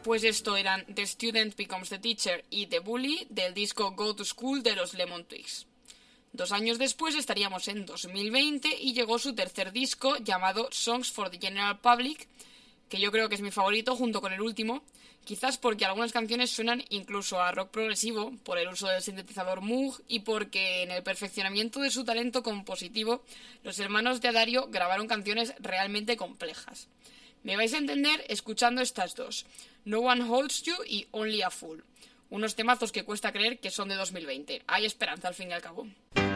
Pues esto eran The Student Becomes the Teacher y The Bully del disco Go to School de los Lemon Twigs. 2 años después estaríamos en 2020 y llegó su tercer disco llamado Songs for the General Public, que yo creo que es mi favorito junto con el último, quizás porque algunas canciones suenan incluso a rock progresivo por el uso del sintetizador Moog y porque en el perfeccionamiento de su talento compositivo los hermanos de Addario grabaron canciones realmente complejas. Me vais a entender escuchando estas dos, No One Holds You y Only a Fool, unos temazos que cuesta creer que son de 2020. Hay esperanza al fin y al cabo.